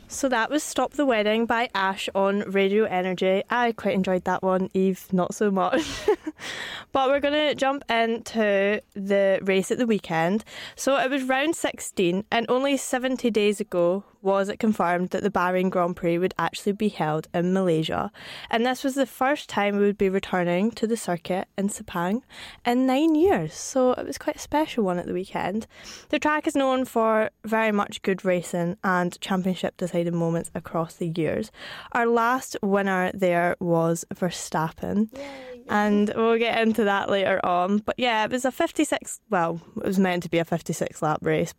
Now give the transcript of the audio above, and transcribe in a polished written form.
So that was Stop the Wedding by Ash on Radio Energy. I quite enjoyed that one, Eve not so much. But we're going to jump into the race at the weekend. So it was round 16 and only 70 days ago was it confirmed that the Bahrain Grand Prix would actually be held in Malaysia. And this was the first time we would be returning to the circuit in Sepang in 9 years. So it was quite a special one at the weekend. The track is known for very much good racing and championship deciding moments across the years. Our last winner there was Verstappen. Yay. And we'll get into that later on. But yeah, it was a 56, well, it was meant to be a 56 lap race,